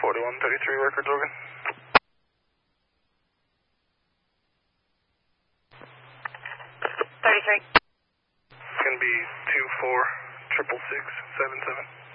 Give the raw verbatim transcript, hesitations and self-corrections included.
forty-one thirty-three records, Oregon. thirty-three. It's going to be two four six six six seven seven.